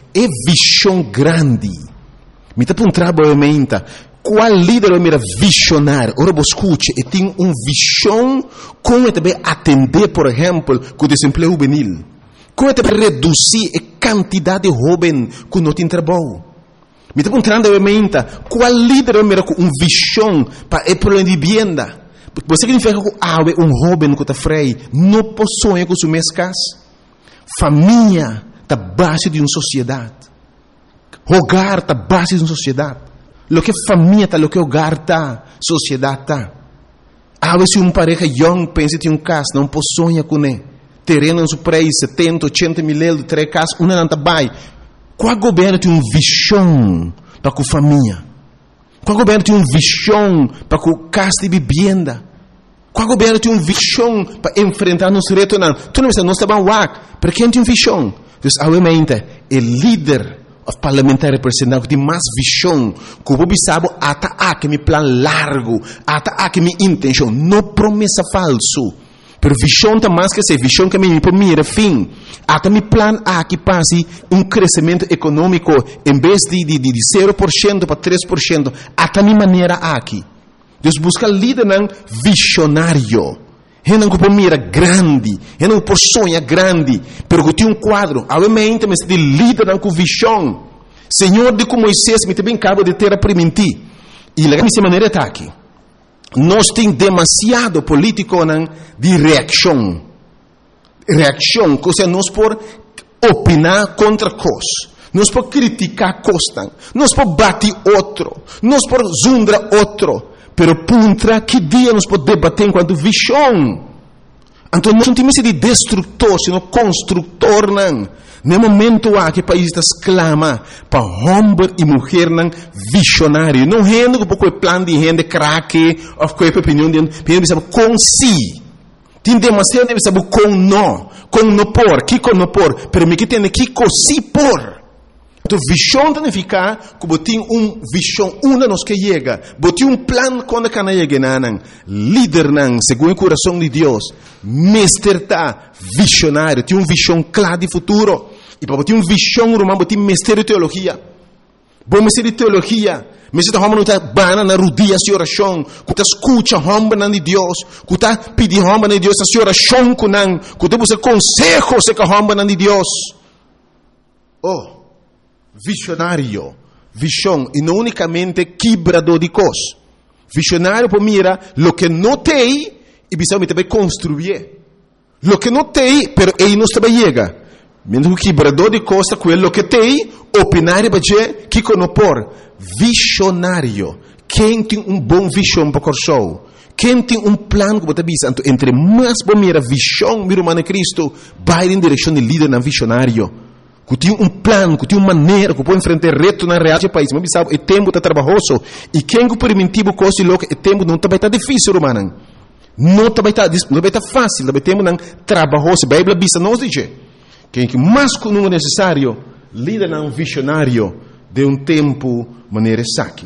é visão grande. Me tá um trabalho menta. Qual líder é visionário? Ora, você escute, e tem visão como também atender, por exemplo, com o desemprego juvenil. Como também reduzir a quantidade de jovens que não tem trabalho. Me está perguntando a qual líder é visão para o problema de vivienda? Você significa que jovem que está freio não pode sonhar com sua casa? Família está base de uma sociedade. Hogar está base de uma sociedade. Lo que família está, lo que hogar está, sociedade está. Se uma pareja young pensa em casa, não pode sonhar com ele. Terreno no preço, 70, 80 mil euros, 3 casas, uma não está bem. Qual governo tem uma visão para a família? Qual governo tem uma visão para a casa de vivenda? Qual governo tem uma visão para enfrentar nos retos? Tu não pensa, nós estamos lá, para quem tem visão? Então, obviamente, o líder parlamentar representante tem mais visão, que o povo sabe, até meu plano largo, até minha intenção, não promessa falso. Pero visão está mais que ser visão que me mira fim. Até meu plano aqui passe crescimento econômico em vez de 0% para 3%. Até minha maneira aqui. Deus busca líder visionário. Ele não mira grande, ele não sonha grande, pero que tem quadro. Obviamente, mas de líder com visão. Senhor, de como Moisés me também acaba de ter a permitir. E a minha maneira está aqui. Nós temos demasiado político de reação. Reação, ou seja, nós por opinar contra coisas. Nós por criticar coisas. Nós por bater outro. Nós por zundar outro. Pero contra que dia nós podemos debater enquanto visão? Então nós não temos de destrutor, sino construtor. No momento que o país está exclama para homem e mulher visionário. Não é um pouco o plano de gente craque, ou qualquer opinião de gente, com si. Tem demasiado de saber com não por, que com não por, pero me que tem que com si por. Então, visão significa que tem visão, nos que chega. Tem plano quando a cana chega, líder, segundo o coração de Deus, mestre, visionário, tem visão clara de futuro. E para ter visão, romano, tem mestre de teologia. Bom mestre de teologia, mestre de homem está bana na rodilha de oração, que está escuta homem de Deus, que está pedindo homem de Deus a oração com que está buscando consejos com homem de Deus. Visionário, visão, e não unicamente quebrador de coisas. Visionário para mira lo que não tem e visão também construir. Lo que não tem, pero ele não também chega. Mesmo quebrador de coisas, aquilo que tem, opinar para dizer que não por. Visionário, quem tem bom visão para o show? Quem tem plano que você visa? Entre mais para mira visão, mira humana Cristo, vai em direção de líder na visionário. Que tem plano, que tem maneira, que pode enfrentar reto na realidade do país. Mas sabe, o tempo está trabalhoso. E quem que permitiu coisa louca, o tempo não está difícil, romano. Não está fácil, o tempo não trabalhoso. A Bíblia diz, nós diz, quem que mais que não é necessário, líder não visionário de tempo maneira saque.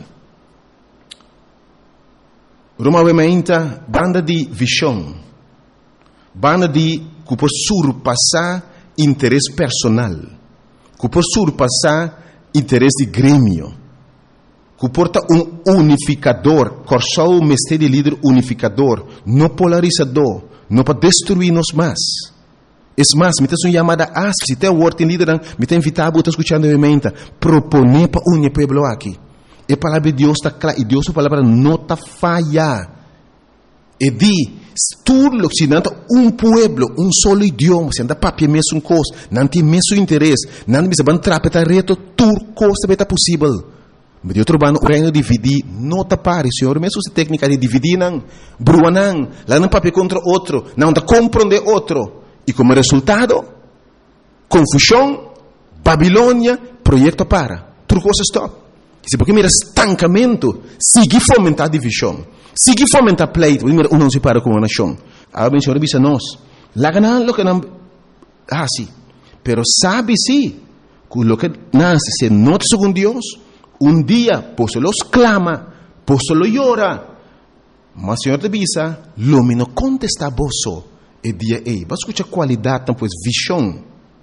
Romaamente, banda de visão, banda de que pode surpassar interesse personal. Que por surpassar interesse de grêmio, que porta unificador, corçou o mestre de líder unificador, não polarizador, não para destruir-nos mais. É mais, me tem uma chamada se tem o ordem líder, me tem invitado a escutar novamente, proponer para unir o povo aqui. A palavra de Deus está clara, e Deus a palavra não está falha. E diz, tudo que se não pueblo, solo idioma, se anda papel mesmo coisa, não tem mesmo interesse, não precisa entrar para reto, tudo coisa vai estar possível. Mas eu trabalho no reino de dividir, não está pare, senhor, mesmo essa técnica de dividir, não, brua não, lá não papel contra outro, não está compreender outro. E como resultado, confusão, Babilônia, projeto para, tudo coisa stop. Se porque mira estancamento, seguir fomentar divisão. Seguir fomentar pleito, não se para com uma nação. A Senhor diz a nós, lá ganhar lo que não sim. Pero sabe sim, que lo que nasce se nota segundo Deus, dia, pues los clama, pues lo llora. Mas o Senhor te avisa, lo menos contesta vosso, e dia, vai escutar qualidade, então, pues visão.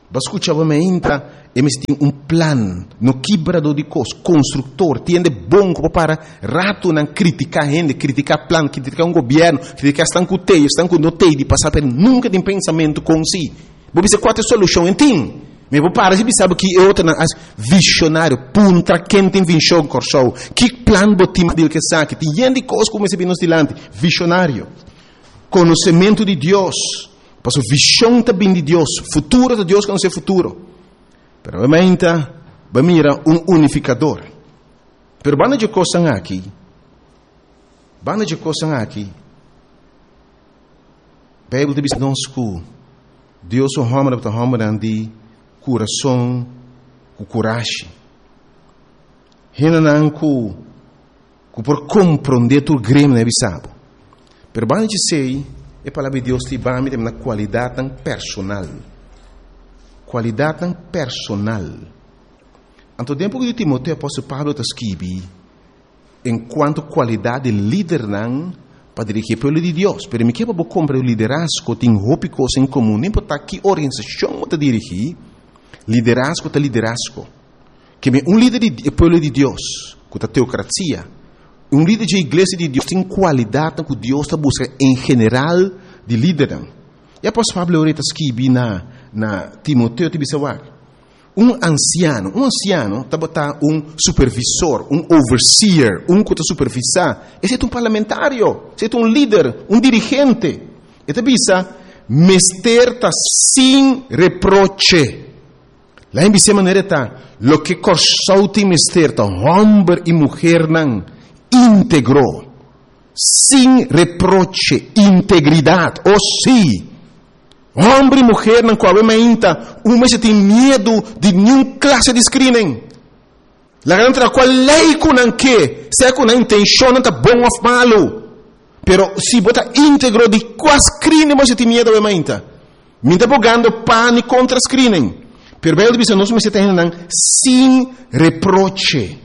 Mas escuchava me entra, e me tem plan, no quebrado de cos, construtor, tiende bom para rato não criticar gente, criticar plan, criticar governo, criticar estão com notei de passar por nunca tem pensamento com si. Vou dizer qual é a solução, entende? Me vou parar, você sabe que eu tenho visionário, punta, quem tem visão, corso, que plan botim dele que sabe, tem gente coisa como esse nos dilante, visionário, conhecimento de Deus. Porque a visão também de Deus, futuro de Deus que não é futuro. Pero obviamente, vamos a unificador. Pero banda de coisas aqui, a Bíblia diz que Deus é um homem de coração, com coragem. Ele não por compreender tudo grande, né, sabe? Pero banda de sei, a palavra de Deus tem uma qualidade tão personal. Qualidade tão personal. Anto tempo que Timoteo, apóstolo Pablo está escrevendo, enquanto qualidade de líder não para dirigir o povo de Deus. Pero me quer para compreender o liderazgo, tem roupa coisa em comum. Nem para que organização está dirigir, liderazgo está liderazgo. Que líder do povo de Deus, com a teocracia, líder de igreja de Deus tem qualidade que Deus está buscando em geral de líder. E após Pablo está escrevendo na Timoteo, anciano está botando supervisor, overseer, que está supervisar. Esse é parlamentário, esse é líder, dirigente. E está dizendo, mester está sem reproche. Lá em essa maneira está, lo que corsou tem mester está, homem e mulher não, íntegro, sem reproche, integridade, sim. Homem e mulher não qual se tem medo de nenhuma classe de screening. La grande qual lei com que, se com a intenção não está bom ou malo, pero se bota íntegro de qual screening você tem medo de mainta. Me está bogando pânico contra screening. Pero bem diz nós me tem sem reproche.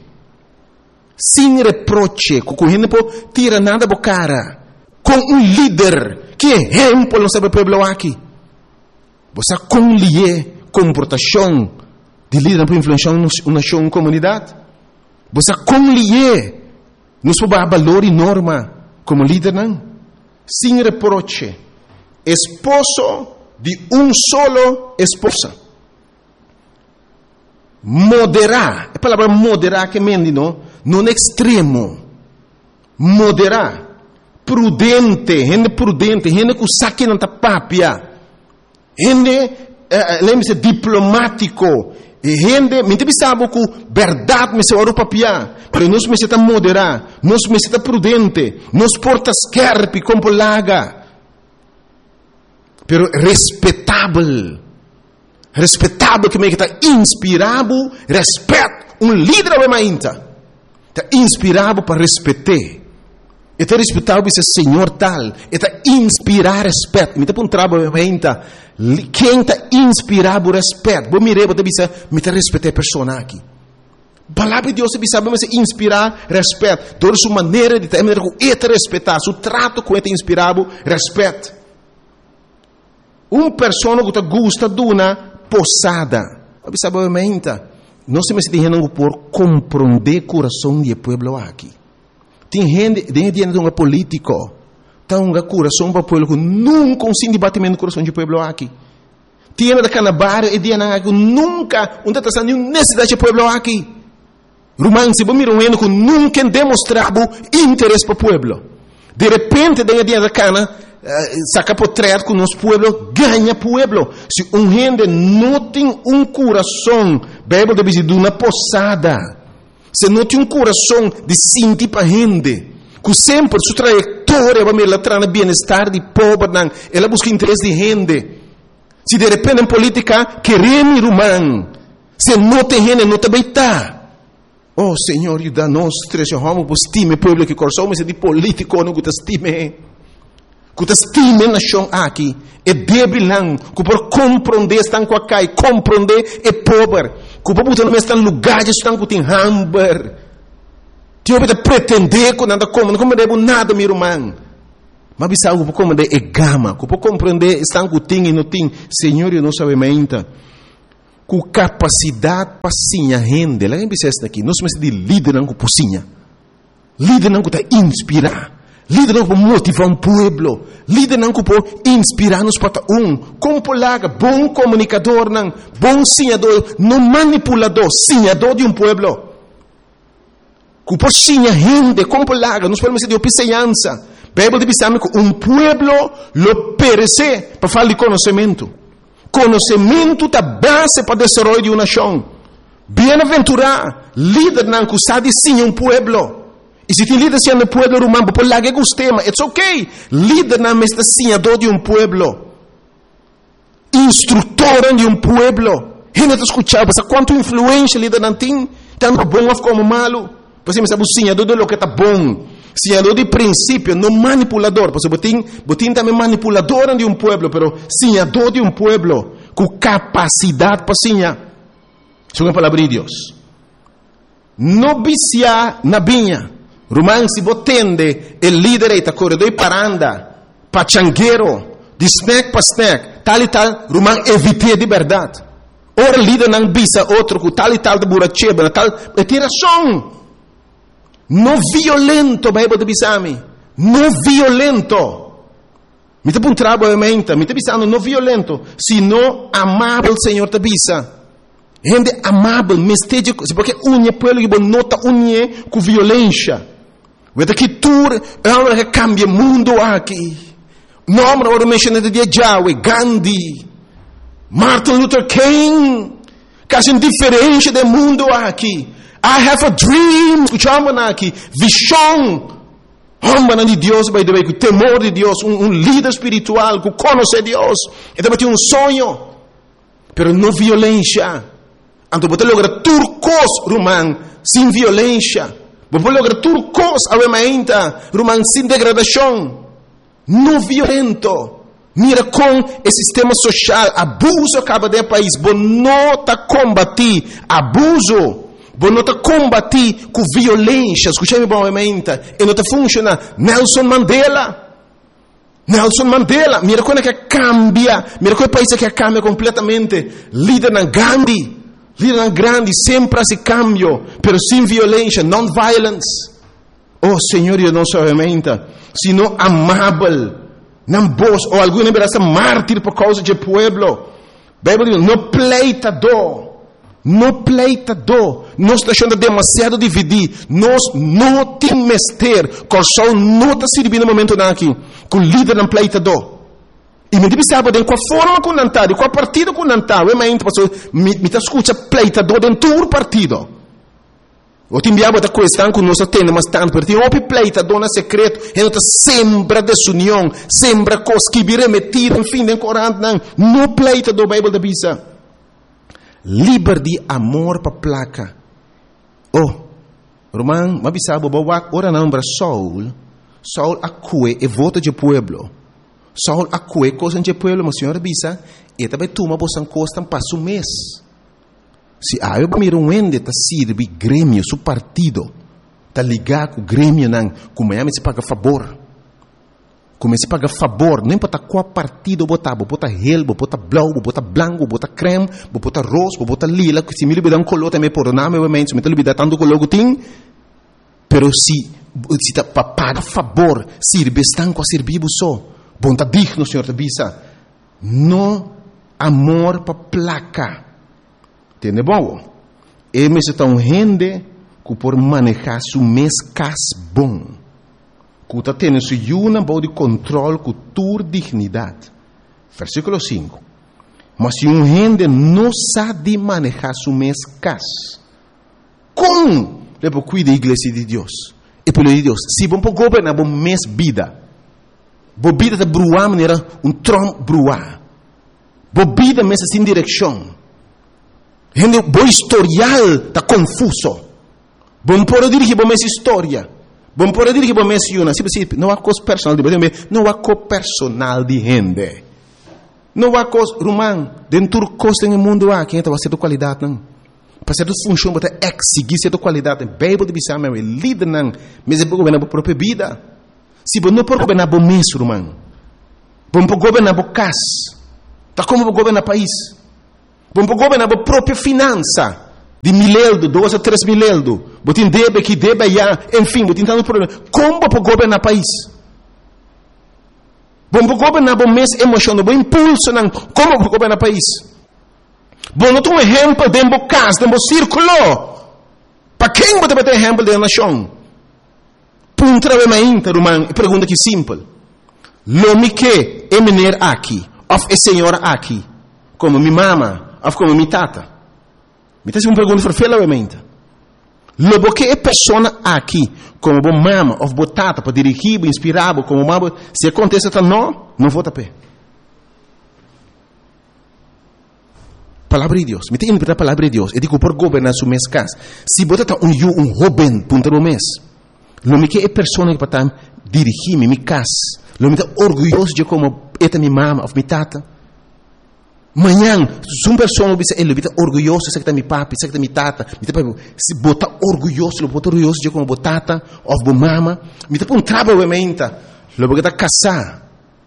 Sem reproche, com gente por tira nada bo cara, com líder que exemplo não sabe pueblo aqui. Você conlier comportação de líder para influenciar uma comunidade. Você conlier nos valor e norma como líder não. Sem reproche. Esposo de solo esposa. Moderar. A palavra moderar que mendi não extremo. Moderar. Prudente, gente que saque não tá papia. Gente, lembre-se, diplomático. Gente, me sabe que verdade me se ora papia. Pero nós me está moderar, nós me está prudente, nós porta scarpe como laga. Pero respeitável que me está inspirado, respeito, líder é mainta. Está inspirado para respeitar. Está respeitado esse Senhor tal. Está inspirar respeito. Me está um trabalho ainda. Quem está inspirado respeito? Vou me está respeitar a pessoa aqui. A palavra de Deus sabe mas inspirar respeito. Toda sua maneira de ter respeitar, seu trato com ele inspirado respeito. Pessoa que gosta de uma posada. Sabe não se me está dizendo por compreender o coração do povo aqui. Tem gente de um político, tem um coração para o povo que nunca um debatimento do coração do povo aqui. Tem da canabar e de nunca está tendo necessidade do povo aqui. Romance, vou mirar que nunca demonstrava interesse para o povo. De repente, dentro da cana, saca portrait com o nosso povo, ganha povo. Se gente não tem coração, Bíblia diz de uma posada. Se não tem coração de sentir para a gente, que sempre sua trajetória vai me levar no bem-estar de pobre, ela busca interesse de gente. Se de repente em política queremos ir humano, se não tem gente, não também está. Oh Senhor, ajuda-nos, trecho homem, que estime o povo que coração, mas é de político, não que estime. Que estime a nação aqui, é débil não, que por compreender estão com a cai, compreender é pobre. Que o povo não está em lugares estão com o hamburger. Tio vai pretender que nada como devo nada meu irmão. Mas bisa o como de é gama, que o compreender estão com tem e não tem. Senhor, eu não sabe ainda. com capacidade para sinha gente. Lá em Bicesta aqui, nós somos de líder não com sinha. Líder não para inspirar. Líder não para motivar um pueblo. Líder não para inspirar-nos para como polaga, bom comunicador, não, bom sinhador, não manipulador, sinhador de um pueblo. Que por sinha gente, como polaga, nós podemos dizer de opiceança. Bíblia diz que um pueblo lo perece para falar de conhecimento. Conhecimento é a base para o desenvolvimento de uma nação. Bem-aventurado, líder não que sabe sim um pueblo. E se tem líder sendo um pueblo romano, por lá que gostei, mas it's okay. Líder não é senhador de um pueblo. Instrutor de um pueblo. Gente está escutando, mas quanto influência líder não tem, tanto bom como malo. Você me sabe o senhador de lo que está bom. Senhador de princípio, não manipulador. Porque botin também manipulador de um pueblo, pero senhador de um pueblo com capacidade para senhar. Isso é uma palavra de Deus. Não vicia na vinha. Romano se botende o líder está corredor e paranda, pachangueiro, de snack para snack, tal e tal, Romano evite de verdade. Ora líder não bisa outro com tal e tal de buracheba, tal, é tiração. Não violento, Bíblia de bisami. Não violento. Me te um trabalho mente, me te bisando não violento, sino amável, Senhor te bisa. Gente amável, mestejo, porque unha pueblo que nota unha com violência. Vete que tur é que cambia mundo aqui. Nome agora mencionado de Yahweh, Gandhi, Martin Luther King, caso diferente do mundo aqui. I have a dream, escuchamos aqui, visão, homem de Deus, by the way, com temor de Deus, líder espiritual, que conhece Deus, e também tem sonho, pero não violência. Então, você logra turcos, romano, sem violência. Você logra turcos, avemainta, romano, sem degradação. Não violento. Mira com o sistema social, abuso acaba de país, você não está combatir abuso. Você não está combatir com violência. Escutei-me bem, e não está funcionando. Nelson Mandela, mira como é que cambia, mira como é país que cambia completamente. Líder na Gandhi, líder na grande, sempre esse cambio, pero sem violência, non-violence. Oh, Senhor, eu não sou rementa, sino amável, não vos, ou alguém verá mártir por causa do pueblo. Bíblia diz, não pleitador. Não pleitador, nós está achando demasiado dividir, nós não temos mestre, corção não está servindo no momento aqui, com líder não pleitador. E me diz sabe de qual forma com nantar, de qual partido com nantar, eu me está escuta pleitador dentro do partido. O te enviava da questão que nós temos mas tanto, porque tem um pleitador na secreto, e não está sempre desunião, sempre coisa que vira metido, enfim, de Corão, não pleitador, Bíblia da Bisa. Liberdade, amor para placa. Oh, Roman, mas sabe, ora não para Saul acue e vota de pueblo. Saul acue coisa de pueblo, mas senhora bisa, e também toma bosan costan passo mês. Se eu miro ende tá sirve grêmio, su partido, tá ligar com o grêmio não, como é me se paga favor. Comece a pagar favor, não importa qual partido botar, botar relbo, botar blau, botar branco, botar creme, botar rosa, botar lila, se me liberar color também por nome, obviamente, se me liberar tanto color que tem, pero se tá para pagar favor, sirve estão com a servir só, bom tá digno, senhor te bisa, não amor para placa, entende bom? E me se tão rende que por manejar su mês cas bom. Que está tendo uma boa de controle com tua dignidade. Versículo 5. Mas se gente não sabe manejar seu mês casa, como depois cuida da igreja de Deus? E pelo de Deus, se vamos governar bom mês vida, boa vida de bruar maneira trom bruar, boa vida mês sem direção, gente bom historial está confuso, bom por dirigir bom mês história. Bom, por dizer que bom menciona, não há coisa personal de gente, não há coisa personal de gente. Não há coisa, romano, dentro do coisa no mundo há, quem vai ser de qualidade, não. Para ser de função, para exigir ser de qualidade, Bíblia de bisama, líder, não, mas é para governar a própria vida. Se você não pode governar bom mês, romano, bom para governar a casa, tá como para governar o país. Vamos governar a própria finança. De 1.000 euros, 2 a 3 mil euros. Você deve aqui, deve allá. Enfim, você tem um problema. Como você governar o país? Vamos governar o mês emocional, o impulso. Como você governar o país? Vamos dar um exemplo de uma casa, de um círculo. Para quem você vai ter exemplo da nação? Punta de uma irmão, pergunta que simples. Lo me que é menino aqui, ou é senhora aqui, como minha mama, ou como minha tata. Me está uma pergunta verfelamente. Lo que é pessoa aqui, como minha mama, ou minha tata, para dirigir, inspirar, como mama, se acontece não vou tapar. Palavra de Deus. Me tem interpretar a palavra de Deus. Eu digo por governar su mês casa. Se você está um jovem, punta no mês, lo me que é pessoa que para dirigir minha casa. Lo me está orgulhoso de como é minha mama ou minha tata. Manhã, se uma pessoa ele está orgulhoso de ser minha papi, ser minha tata. Se você está orgulhoso de como minha tata ou minha mama, me está um trabalho menta. Lo que está casar,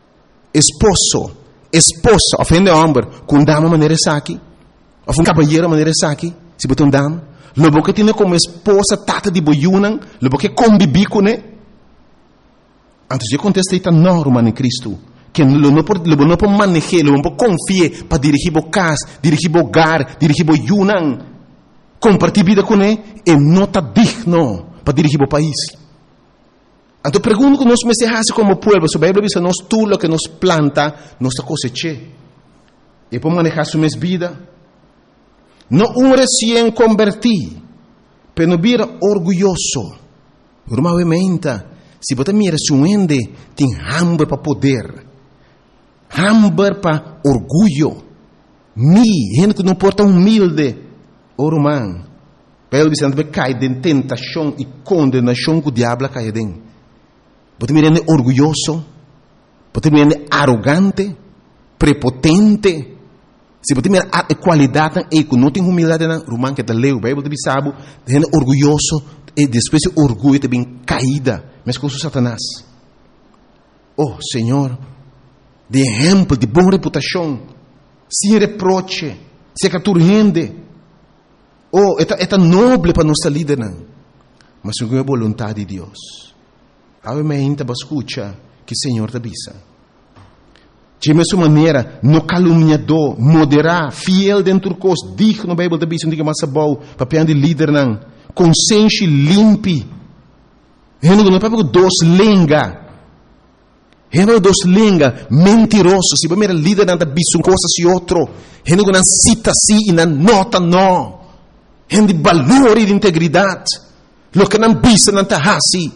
esposa, ofende homem, com dama maneira aqui. Ou um cavalheiro maneira aqui, se botar dama. Lo que tem como esposa, tata de boiunan, lo que convive com ele. Antes de contestar esta norma em Cristo, que não pode manejar, não pode confiar para dirigir o casa, dirigir o hogar, dirigir o yunan, compartilhar vida com ele, e não está digno para dirigir o país. Então pergunto que nós me se como povo, se a Bíblia diz, nós tudo o que nos planta, nós cosecha. E para manejar sua vida, não recém convertido, mas não vira orgulhoso. Normalmente, se você mira se ende, tem hambre para poder, hambre para orgulho. Gente que não porta humilde, irmão, pelo que cai de tentação e condenação que o diabo cai dentro. Você mira orgulhoso, você mira arrogante, prepotente. Se você mira a qualidade, não tem humildade, irmão que está leu, a Bíblia diz, sabe, gente orgulhoso, e depois o orgulho também caída. Mas com Satanás. Oh, Senhor, de exemplo, de boa reputação, sem reproche, sem caturrende. Oh, é nobre para nossa líder, mas não é a vontade de Deus. Obviamente, você escuta que o Senhor te avisa. De mesma maneira, no caluniador, moderar, fiel dentro do curso, digno, a Bíblia te avisa, não diga mais bom, papel de líder, consciência limpa. Não é dos lenga. Não dos lenga, mentiroso. Se você é líder, não bisa coisa se outro. Não cita si e não nota não. Não de valor e de integridade. Lo que não bisa, não está assim.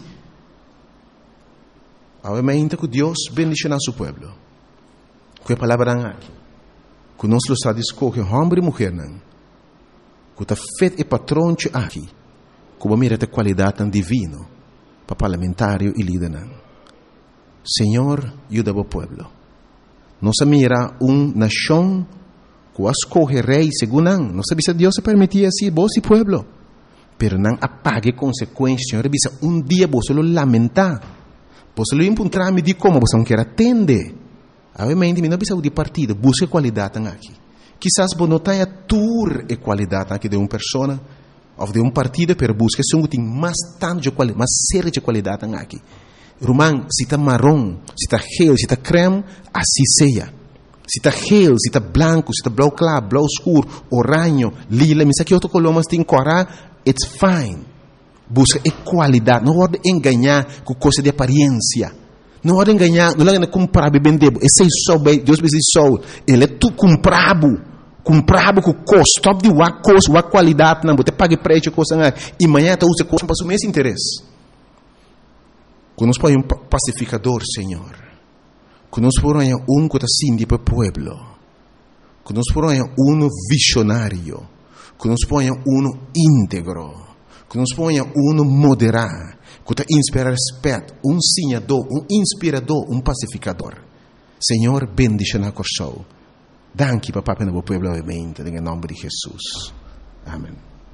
Obviamente que Deus bendicionar seu povo. Que a palavra aqui. Que nós lo está escolher homem e mulher. Que está feito e patrão aqui. Que mira a qualidade divina. Para parlamentário e líder. Senhor, ajuda o povo. Nossa mira nação que escolhe rei segundo não sabe se Deus se permitia assim, vos e povo. Pero não apague consequências. Senhor, bisa dia você lo lamentar. Você lo encontrar me de como você não quer atender. Obviamente, não precisa de partido, busque qualidade aqui. Quizás você não tenha tour e qualidade aqui de uma pessoa. Of de um partido, pero busca se tem mais tanto de qualidade, mais séria de qualidade aqui. Irmão, se está marrom, se está gel, se está creme, assim seja. Se está gel, se está branco, se está blau claro, blau escuro, oranho, lila, mas aqui outro color, mas tem cora, it's fine. Busca qualidade, não pode enganar com coisa de aparência. Não pode enganar, não pode comprar e vender. Esse é só, Deus me diz só, ele é tu comprado. Comprava com custo, top de uma coisa, uma qualidade, não, você paga preço, coisa, e amanhã você usa coisa para o mesmo interesse. Que nós põe pacificador, Senhor. Que nós põe que está assim para o povo. Que nós põe visionário. Que nós põe íntegro. Que nós põe moderado. Que está inspira respeito, ensinador, inspirador, pacificador. Senhor, bendice na corção. Danke, papá, para o povo, obviamente, em nome de Jesus. Amém.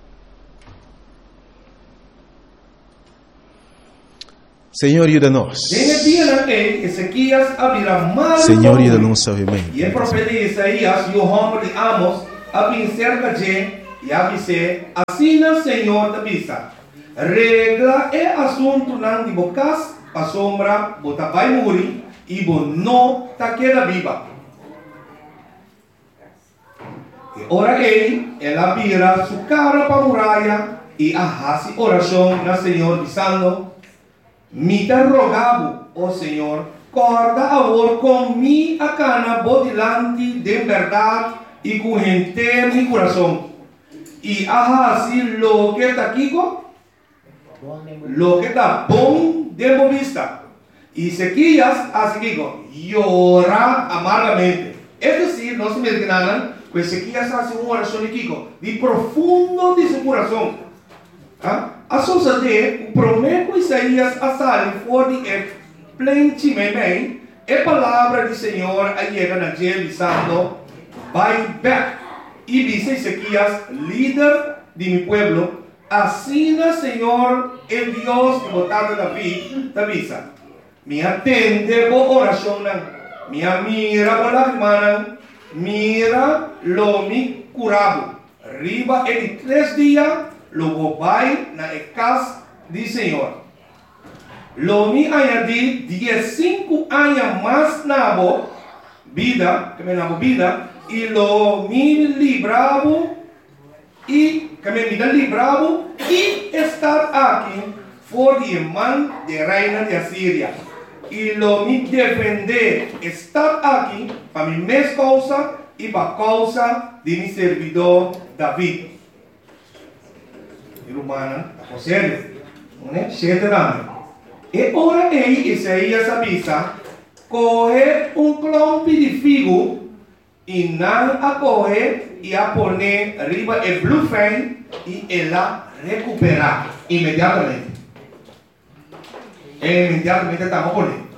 Senhor, ajuda-nos. Senhor, ajuda-nos, obviamente. E a profecia de Isaías, e o homem de Amos, abin cerca de e avise, assim o Senhor te avisa. Regla é assunto não de bocas, a sombra, bota vai morrer e bo não ta queda viva. E ora ela vira sua cara para a muralha e arrasa oração na Senhor dizendo, me te rogavo, ó Senhor, corda agora com minha cana bodilante de verdade e com inteiro mi coração. E arrasa lo que está aqui, lo que está bom de vista. E Ezequias así llora amargamente. Es decir, no se me entiendan, pues Ezequias hace una oración de profundo de su corazón. A suceder, o prometo Isaías a sair for de plenamente, a palavra do Senhor chega na dia dizendo, vai back. E dice Ezequias, líder de mi pueblo, assim o Senhor, el Dios que botado David, te avisa. Me atende por oração, me mira por lágrimas, mira lo mi curado. Riba em 3 dias, logo vai na casa do Senhor. Lo mi añadí 15 anos mais na vida, que me na vida, e lo mi libravo e que me libravo e estar aqui for de mão de reina de Assíria. E lo me defender estar aqui para minha mesma causa e para a causa de meu servidor David. Irmã, a sério, né? Cheio e ora Isaías avisa, coge clompe de figo e não a coge e a poner arriba el blufen e ela recuperar imediatamente. Inmediatamente estamos por él.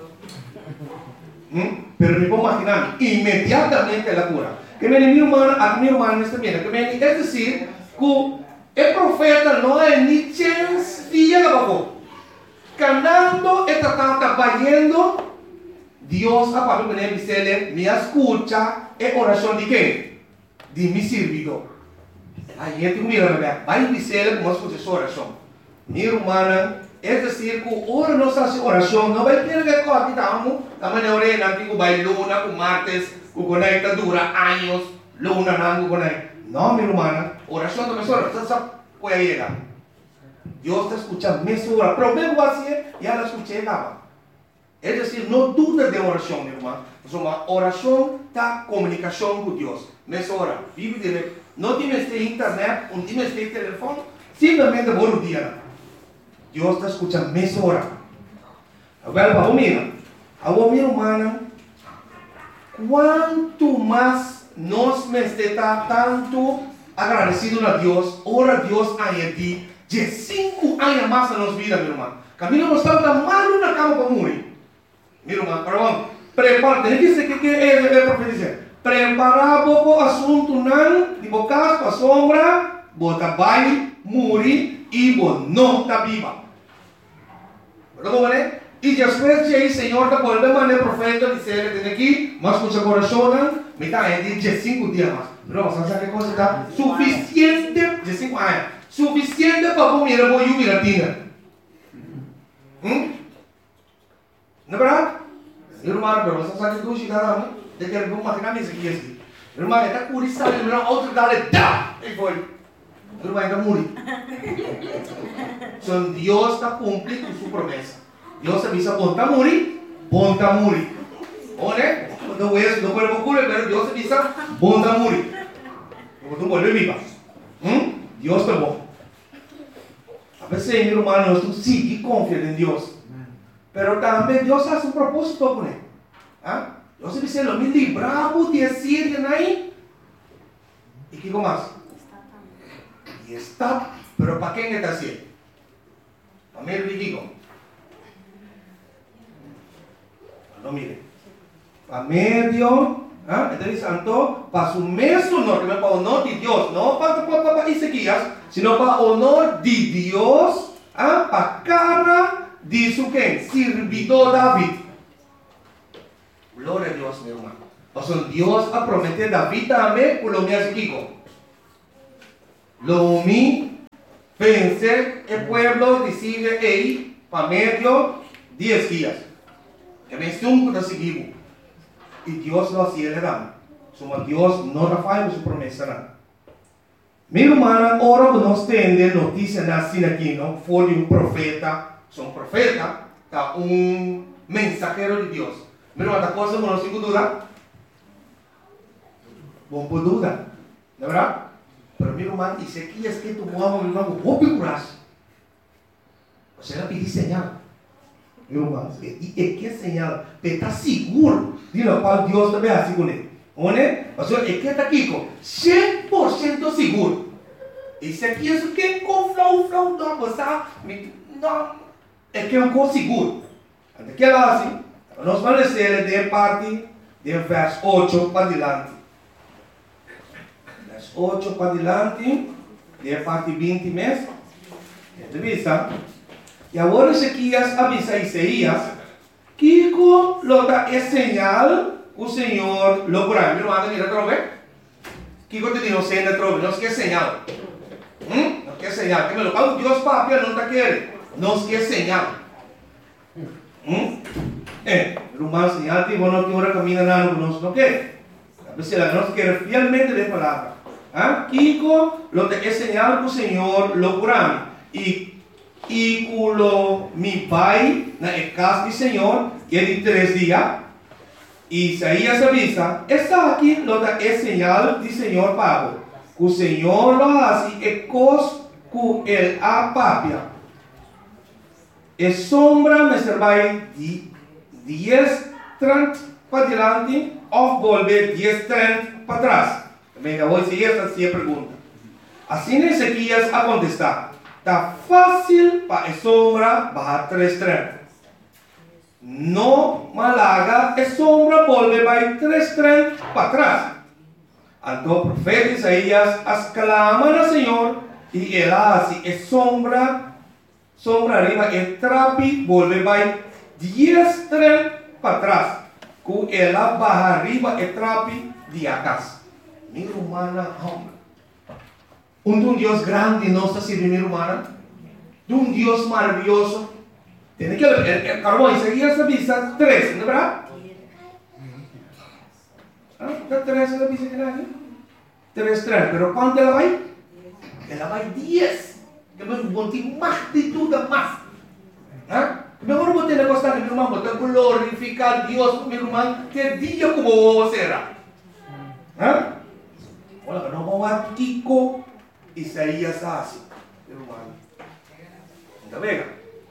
Pero me puedo imaginar, inmediatamente la cura. Que me mi hermano está bien. Es decir, que el profeta no hay ni chance de llegar abajo. Cantando, está trabajando, Dios a Pablo me dice, me escucha, es oración de qué? De mi servidor. Ahí es que mira, va a decirle cómo escucha su oración. Mi hermana, es decir, que ahora no se hace oración, no va a tener que aquí estamos, estamos en orena, que va luna, que martes, que conecta dura años, luna, no, no, mi hermana, oración de mesora, usted sabe, puede llegar. Dios te escucha mesora, pero vengo así, ya la escuché, nada. Es decir, no dudes de oración, mi hermano. Uma oração está comunicação com Deus. Mesora, vive de não tienes internet, não tienes telefone, simplesmente por um dia. Deus está escutando mesora. Agora, para mira, a minha irmã, quanto mais nós me está tanto agradecido a Deus, ora Deus añadir de 5 anos mais na nossa vida, meu irmão. Camilo não está mal na cama para morrer. Meu irmão, perdão. Prepara, tem que dizer que é profecia. Preparar o assunto não, de bocas para sombra, bota vai, morrer e não está viva. Verdade? E depois de Senhor, da volta maneira profeta dizer que tem aqui, mas com seu coração, me está em 5 dias mais. Não, sabe que coisa está suficiente de 5 anos, suficiente para comer a boia latina. Não é verdade? Irmão, pero você sabe que tu chegará, né? De que ele vai maquinar isso aqui. Irmão, está curioso, ele não outro dá, dá, e foi. Irmão, está morrendo. Então Deus está cumprindo sua promessa. Deus avisa, bom está morrer. Olha, quando o isso, não pode procurar, mas Deus avisa, bom está morrer. Quando tu volve viva, Deus está bom. A veces, meu irmão, nós temos que confiar em Deus. Pero também Deus faz um propósito com ele. Deus diz, lo me libramos de Assíria aí. E que mais? E está, pero para quem está Assíria? Para mim, eu digo. Não mire. Para meio, então santo, para o mesmo honor, que não é para o honor de Deus, não para Ezequias, sino para o honor de Deus, para a cara diz o quem? Servidor David. Glória a Deus, meu irmão. Ou seja, Deus a prometer David também por lo mesmo que Lo mi pensé el pueblo decide ahí para medio 10 días. Que me estuvo de seguir. Y Dios lo hacía le dan. Suma Dios no falla su promesa. ¿No? Mi hermana, ahora nos tiene noticia así aquí, ¿no? Fue de un profeta. Son profeta, está un mensajero de Dios. Mi hermana, cosa no sin duda. Bom por duda. ¿De verdad? Pero mi hermano, dice aquí es que tu mamá me manda un brazo. O sea, le pedí señal. Mi hermano, y que señal, te está seguro de lo cual Dios te ve así con él. O sea, es que está aquí con 100% seguro. Y se aqui é que com flow, não passar, não, é que é um com seguro. Até que lá assim, nós vamos ler de parte de verso 8 para adiante. Verso 8 para adiante, de parte 20 mesmo. De vista. E agora Ezequias avisa a Isaías que com lota é señal o Senhor logrará. Meu irmão, mira trove. Que quando te digo señal trove, não se quer señal. No quer señal. Que me lo paga Dios papia não está querendo. Não se quer señal. Rumah señal que bueno que ahora camina nada no quer. A veces la nos quiere fielmente de palabra. Kiko lo te es señal que o Senhor lo curame. E culo mi pai na casa do Senhor que é de 3 dias. Isaías avisa, está aqui lo te es señal do Senhor pago. O Senhor lo hace e cos cu el apapia. E sombra me servai de 10-30 para diante ou volver 10-30 para trás. Também hoje essa é a pergunta. Assim Ezequias a contestar. Está fácil para a sombra bajar 3-30. No malaga a sombra volver vai 3-30 para trás. Então o profeta Isaías exclama ao Senhor e ele hace a sombra arriba e trapi volve vai 10-30 para trás. Com ela barra arriba e trapi de acas. Mi hermana, um Deus grande não está sendo mi hermana. De um Deus maravilhoso. Tem que ver, carbono, Isaías avisa 3, não é verdade? Está 3 ela avisa que não 3, pero quanto ela vai? Ela vai 10. Que me botem mais de tudo, mais. Mejor vou ter negócio que meu irmão, vou glorificar Deus, meu irmão, que dia como será. Olha, não vou a Kiko, Isaías assim, meu irmão. Está bem?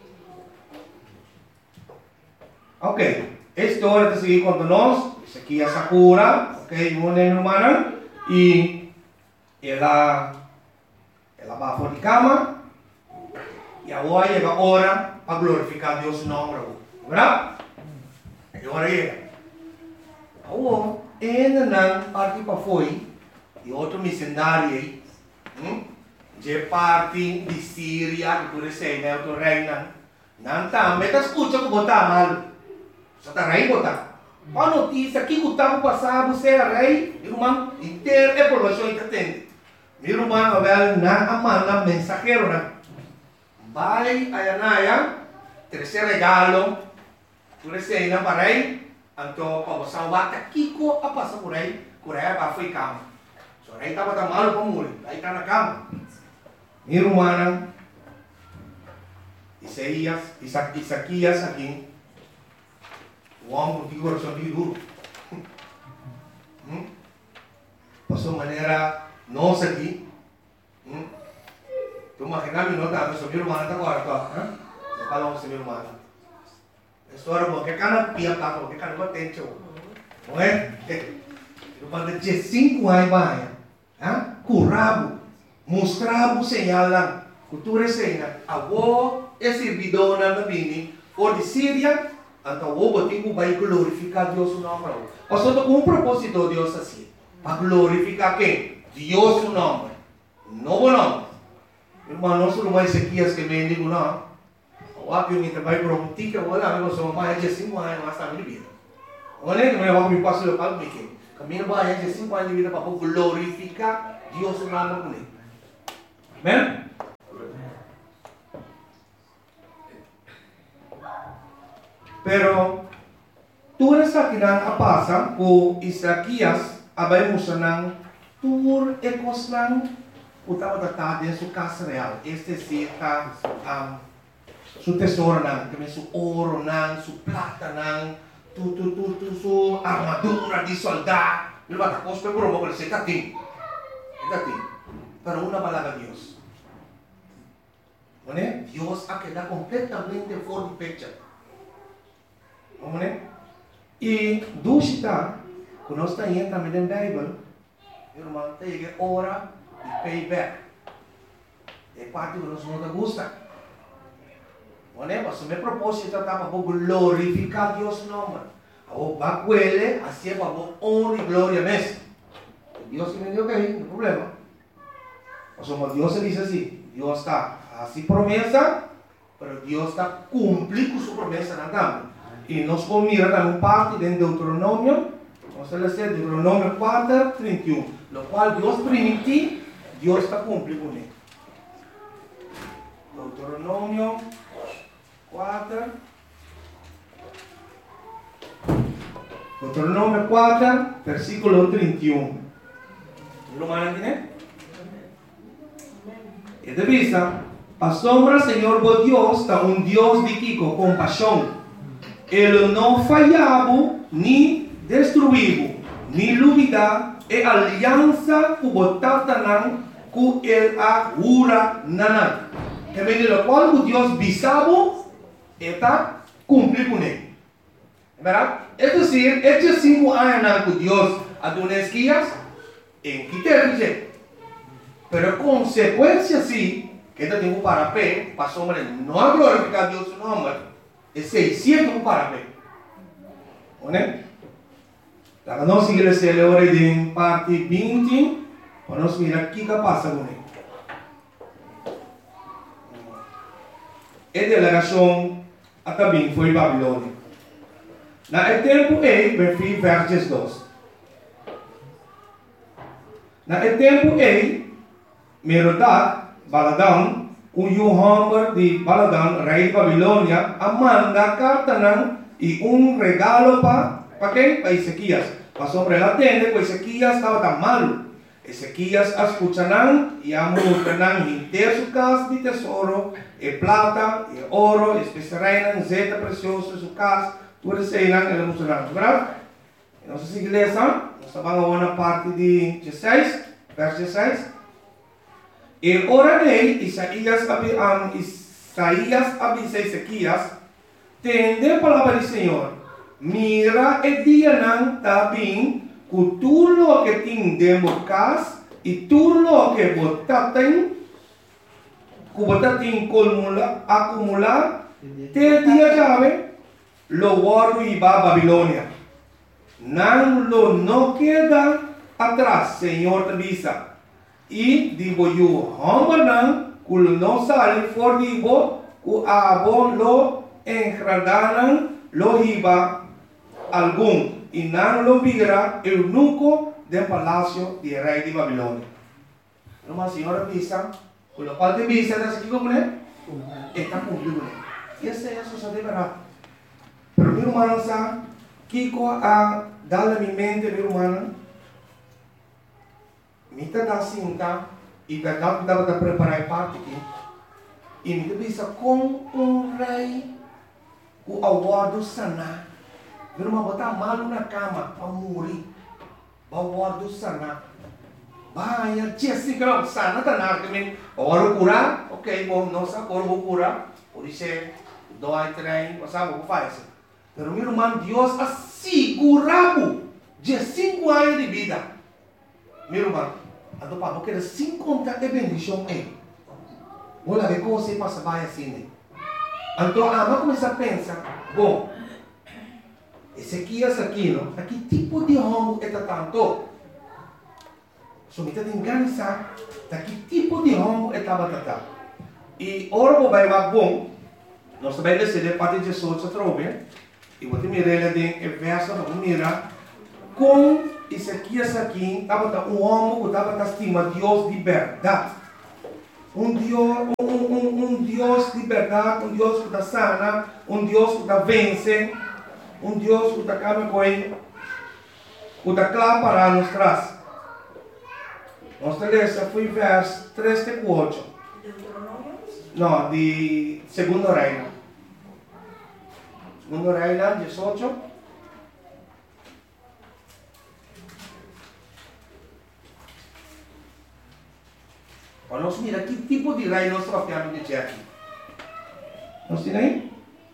Ok, esta hora de seguir com nós, isso aqui é Sakura, ok, meu irmão, e ela vai fora de cama, e agora chega a hora para glorificar Deus em nome, verdade? Agora chega. Agora, ainda não parte para foi, e outro missionário aí, de parte de Síria, que tu sei, né, outro reino, não está, mas está escutando que botar mal. Só está rei botar. A notícia que o tempo passado você é rei, irmão, inteiro é provação que atende. Meu irmão, na manda mensageiro, né? Vai a Yanaya, terceiro regalo, tu sei, não para rei, então para você bata Kiko a passar por aí para foi cama. Só rei estava tão malo para morrer, aí está na cama. Meu irmão, Isaías aqui. O homem de coração de duro. Passou maneira nossa aqui. Tu imagina não tá, mas meu irmão tá agora, tá? Não fala com meu irmão. História boa, que cara pia tá, que cara não tem tio. Não é? Eu falei de 5 anos vai, curabo, mostrava o sinal lá, cultura cena, avó esse bidão na bini, ou de Síria. Então, o botico vai glorificar Deus o nome. Pastor, com um propósito Deus assim. Para glorificar quem? Deus o nome. Novo nome. Irmão, não sou mais Ezequias que me digo, não. O apio que vai para um tica, vou lá, eu sou mais de 5 anos, mas está de vida. Olha, que eu me passo o palmo, caminho mais de 5 anos de vida para glorificar Deus o nome. Amém? Pero tudo isso aqui não passa com Isaías abrimos não tur ecos não o tava da de sua casa real. Este se tá su tesouro não, que su ouro não, su plata não, su armadura de soldado. Ele vai estar com o por esse catim. Pero una palabra de Dios. ¿No? Dios ha quedado completamente fuera de pecha. ¿No? Y dúchita, cuando está ahí también en la Biblia, hermano, te llega hora de payback. Es parte que nos no te gusta. ¿No? Pues mi propósito está para glorificar a Dios nombre. Va a cuele, así para honra y gloria mes. Dios me dio que no hay problema. O sea, Dios se dice así, Dios está así promesa, pero Dios está cumpliendo su promesa en la cama. Y nos mira también parte de Deuteronomio, entonces le dice Deuteronomio 4, 31, lo cual Dios permite, Dios está cumpliendo con él. Deuteronomio 4, Deuteronomio 4, versículo 31. ¿Lo van a entender? Y de vista, asombra Señor vos Dios, está un Dios de Kiko, compasión. Él no fallaba, ni destruivo, ni lubida, e alianza cubotatanán, cu el agura nanan. Que me lo cual Dios visabo, está cumplir con él. ¿Verdad? Es decir, estos 5 años que Dios ha dado esquías, en quitarse. Pero consecuencia sí, que este tiempo para P, pasó hombre, no ha glorificado a Dios su nombre, es 600 para P. ¿Vale? La no sigue la celebre de parte 20, vamos a mirar qué pasa con él. Esta delegación hasta bien fue Babilonia. Na el tempo versos 2. Na el tempo Merodach, Baladan, cuyo hombre de Baladan, rey de Babilonia, manda carta y un regalo para qué? Para Ezequías. Para sobre la tienda, pues Ezequías estaba tan malo. Ezequías escucharán y amortarán inter su casa de tesoro, plata, oro, especiarán, zeta precioso su casa, tú receinan el emocional, ¿verdad? Entonces, iglesia, nos van a una parte de 16, verso 16. El hora de Isaías avisa Ezequías, tende palabra del Señor, mira el día también, que tú lo que tienes casa y tú lo que botaten, acumular, te día llave, lo guardo y va a Babilonia. No queda atrás, Señor te avisa. Y digo yo, hombre, que no sale por digo, que a vos lo engradaran, lo iba algún, y no lo viera el eunuco del palacio del rey de Babilonia. No más, Señor avisa, con lo cual te avisa, ¿estás aquí con él? Está cumplido con él. Y ese es eso de verdad. Pero mi hermano, Kiko a darle a mi mente, mi hermano, me da cinta e verdade dava de preparar parte aqui. E me visa com rei o aguardo sanar. Meu irmão botar mal na cama para morrer. O aguardo sanar. Vai, tia assim que não sana tá nada também. Ora curar, ok, bom, não sabe agora vou curar. Por isso dói trem, não sabe o que faz. Pero meu irmão, Deus assegurava de 5 anos de vida. Meu irmão, então, para porque sem contar a bendição é. Olha, ver como você passa vai assim. Então, vamos começar a pensar, bom, Ezequias aqui, não? Aqui tipo de homem é tanto. So, me tem que organizar, que tipo de homem é tanto. E ora, vai mais bom, nós também decidimos parte de Jesus a trobe, e vou te mirar de verso, vamos mirar, com Ezequias aqui, estava um homem que estava estima Deus de verdade. um Deus de verdade, um Deus que sana, um Deus que vence, um Deus que cama coi, que claro para nós traz. Nossa lista foi verso 3 e 4. Não, de Segundo Reino. Segundo Reino, 18. Nós mira que tipo de reino nós estamos falando de aqui. Nós temos aí?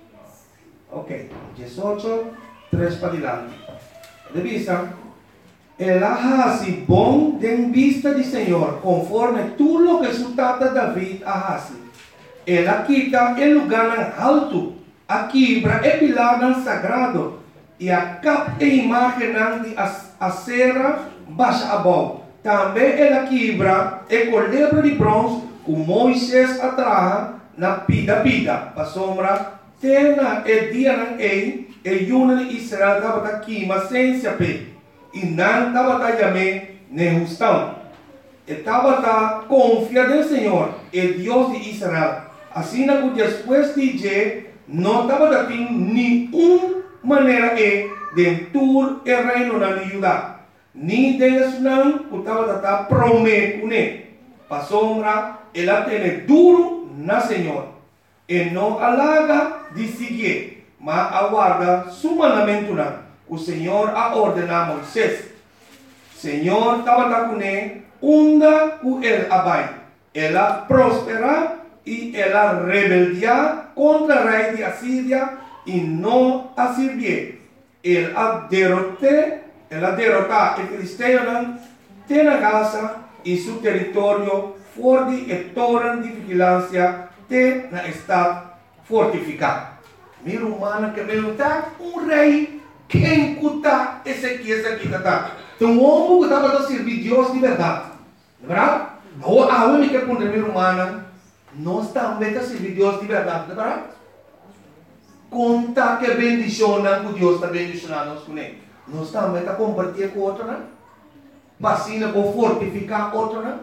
Ok, 18, 3 para diante. De vista, ela hace bom de vista do Senhor, conforme tudo lo que su tata David hace. Ela quita o lugar alto, a quebra o pilar sagrado, e a capa e imagem de acera baixa abaixo. Também ela quebra o colebra de bronze que Moisés atraja na pida, para sombra, tena e dia na e yuna de Israel estava aqui, mas sem saber. E não estava também nem justão. Estava confiado no Senhor, o Deus de Israel. Assim que depois de dizer, não estava tendo nenhuma maneira de entrar o reino na Judá. Ni Deus não estava prometendo. Para sombra, ela tem duro na Senhor. E não alaga de seguir, mas aguarda su mandamento não. O Senhor a ordenar a Moisés. Senhor estava com ele, onda com ele abai. Ela prospera e ela rebeldia contra o rei de Assíria e não a servir. Ela derrotar o filisteu tem a Gaza e seu território forte e torre de vigilância tem na estado fortificado. Meu humano que perguntar rei quem cuta esse aqui está. Então o homem que estava a servir Deus de verdade. Não é verdade? A única que meu humano nós também a servir Deus de verdade. Não é verdade? Conta que bendicionam que Deus está bendicionando nós com ele. Nós também a compartilhar com outro, né? Vacina para fortificar outro, né?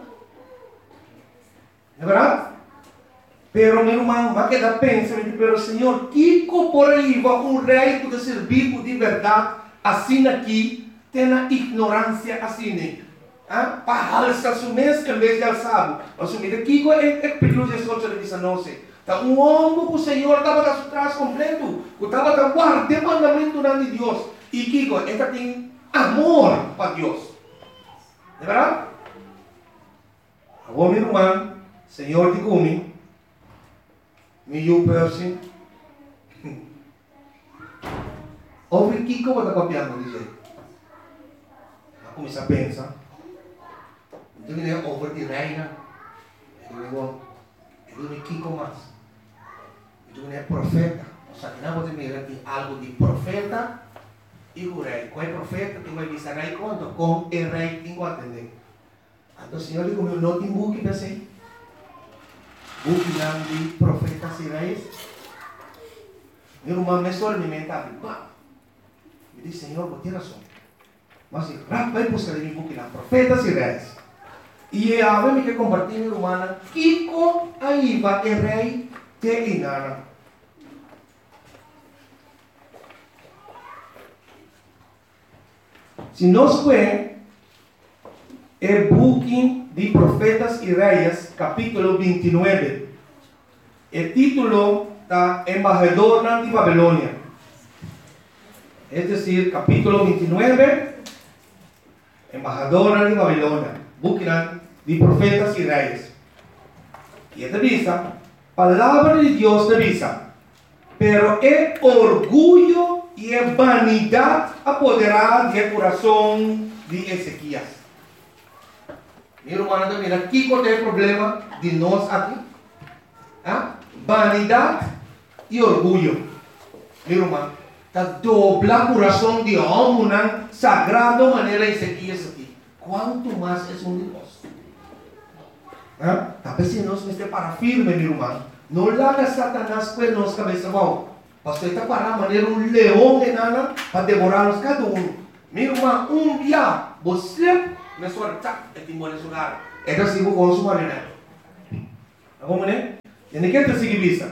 Não é verdade? Pero meu irmão, vai quedar pensando, pero Senhor, que por aí vai rei que servir de verdade, assim aqui, tem a ignorância assim, né? Para alçar o mês em vez de alçar. Assumir aqui é perigoso de soltar de 19. Então, homem que o Senhor estava atrás completo, que estava guardando o mandamento de Deus. E Kiko, ele tem amor para Deus. Não é verdade? Agora, meu irmão, Senhor de comigo. Meio person. Ouve que como está copiando dizer. Eu comecei a pensar. Então ele é over de reina. Ele é Kiko mais. Então ele é profeta. O sagrado de mira tem algo de profeta e o rei. Qual é profeta? Tem que avisar aí quanto com o rei tem que atender. Então o Senhor digo meu não tem book para ser. Book de profetas e reis. Meu irmão me só alimenta. Me diz Senhor, vou ter razão. Mas se vai buscar em book de profetas e reis. E a ver me que compartilhar meu irmão. Kiko aí vai o rei te inara. Se nós vemos o book de Profetas e Reis, capítulo 29, o título está Embajador de Babilônia. Es decir, capítulo 29, Embajador de Babilônia, book de Profetas e Reis. E esta vista, palavra de Deus de vista, pero é orgulho e é vanidade apoderada do coração de Ezequias. Meu irmão, mira, aqui qual é o problema de nós aqui? Vanidade e orgulho. Meu irmão, está dobla o coração de homem, sagrado maneira Ezequias aqui. Quanto mais é um de nós? Talvez se nós estamos para firme, meu irmão, não larga Satanás com nossa cabeça bom. Pastor, está para maneira leão de nada para devorar-nos cada um. Meu irmão, dia, você me sorta e te mora lugar. É assim que eu consumo, né? ¿Cómo es? ¿En qué te sigue vista?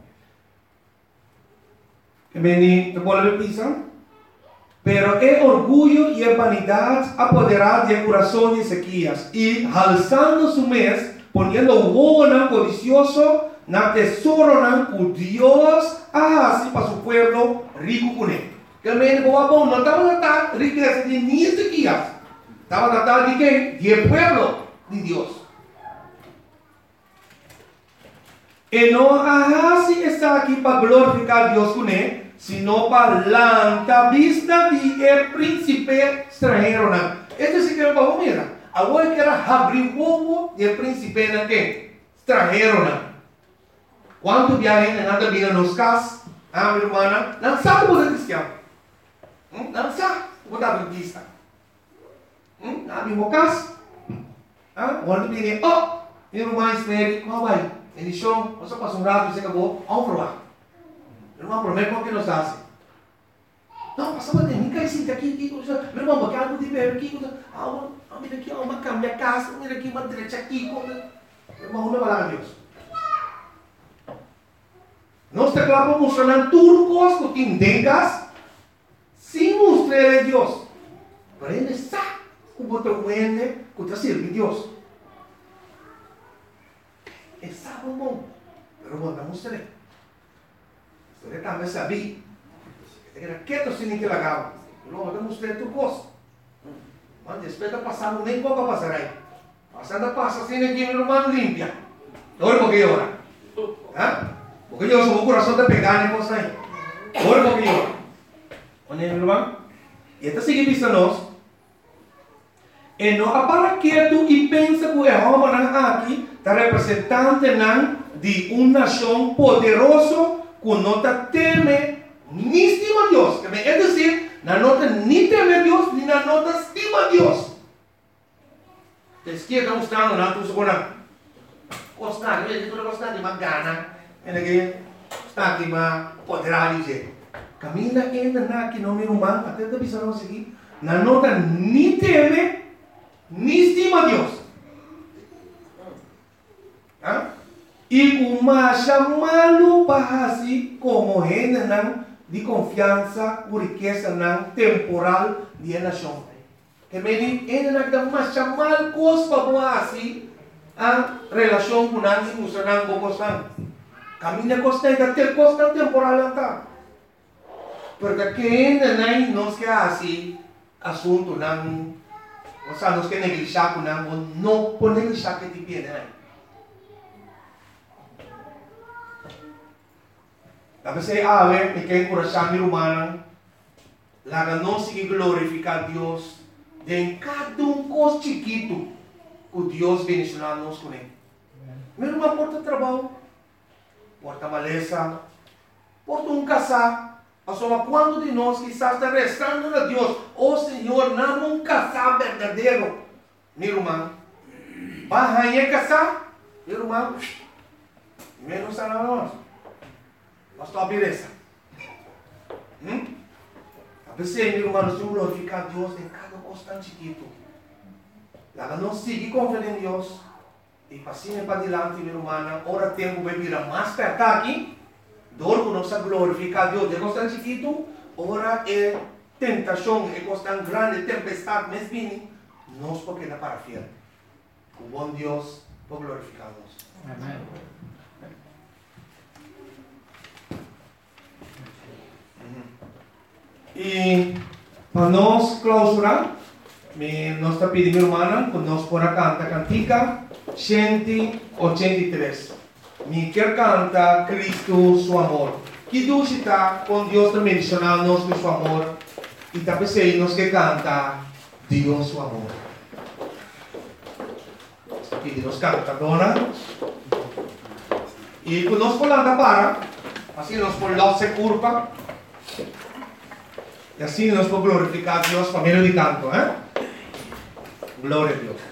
Que me te vuelve pisa. Pero el orgullo y la vanidad apoderaron del corazón de Ezequías y alzando su mes, poniendo bono codicioso, na tesoro que Dios así para su pueblo rico con él. Que el menino no estaba tratando de riqueza de ni Ezequías, estaba tratando de qué? De pueblo de Dios. Y no así está aquí para glorificar a Dios con él, sino para la vista de el príncipe extranjero. Este sí que es para mira. Ahora que era abrir bobo del príncipe extranjero. ¿Cuántos viajes en anda vida nos cas? Mi hermana, no sabe por el cristiano. No sabe por la vista. No mismo cas. Cuando viene, mi hermana espera, ¿cómo va? En el show, você passa rato e você acabou, vamos provar. Eu não prometo como que nos hace. Não, passava de mim, cai sim, aqui, meu irmão, porque algo de ver aqui, mira aqui, uma cama, minha casa, mira aqui, uma direita aqui, meu irmão, não vai lá, Deus. Nós te claro mostrando tudo coisa que tengas, sem mostrar a Deus. Para ele sabe como te vende, como te sirve a Deus. Sabe bom, pero bom, não mostrei. Você também sabia. Que era quieto sem que lagava. Não, eu mostrei tudo coisa. Mas depois de passar, nem como passar aí. Passando passa sem que meu irmão limpia. Agora porque eu ora. Porque eu sou o coração de pegar nem coisa aí. Agora porque eu ora. Onde meu irmão? E até seguir vista nós. E não para quieto e pensa que é homem aqui. Está representante de una nación poderoso que no teme ni estima a Dios. Es decir, no ni teme a Dios ni no estima a Dios. Es que está mostrando na tu segunda. Constante, tu não constante mais gana. Que está aqui mais poderado dizer. Camina ainda na que não me humano até te avisaram aqui. Não ni teme ni estima a Dios. Y como chamá-lo para assim como gente de confiança ou riqueza temporal de nação. Que me diz, ele não vai chamar coisas para assim a relação com a música não gostam. Caminha constante até coisa temporal não. Porque quem não quer assim assunto não, ou seja, não quer negligenciar com não pode negligenciar que te pede. A veces, me queda encorajar mi hermana, la ganancia y glorificar a Dios de cada cosa chiquito que Dios bendicionarnos con él. Mi hermana porta trabajo, porta maleza, porta casar. Asoma cuando de nós quizás está rezando a Dios, Señor, dame casar verdadeiro. Mi hermano, ¿vas a casar? Mi hermano, menos a nós. Pastor, beleza. A pessoa, meu irmão, se glorificar a Deus em cada coisa tão chiquito. Ela não sigue confiando em Deus. E passinha para diante, meu irmão, ora tempo vai virar mais perto aqui. Dor que não sabe glorificar a Deus de coisa tão chiquito. Ora é tentação, é coisa tão grande, tempestade, mas vem. Nós porque não para fiel. O bom Deus por glorificar a Deus. Amém. E para nós clausurar, nós está pedindo irmã, que nós por cantar cantica 183. Me quer cantar Cristo, seu amor. Que Deus está com Deus também mencionando nós com seu amor. E também sei nós que canta Deus, seu amor. E nós canta, dona. E quando nós falamos para, assim nós por lá se curva. E assim nós vamos glorificar a Deus por meio de canto, Glória a Deus.